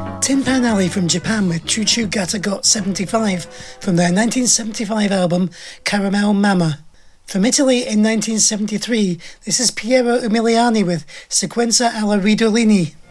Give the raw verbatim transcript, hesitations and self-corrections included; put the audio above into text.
Tin Pan Alley from Japan with Choo Choo Gata Got seventy-five from their nineteen seventy-five album Caramel Mama. From Italy in nineteen seventy-three, this is Piero Umiliani with Sequenza alla Ridolini.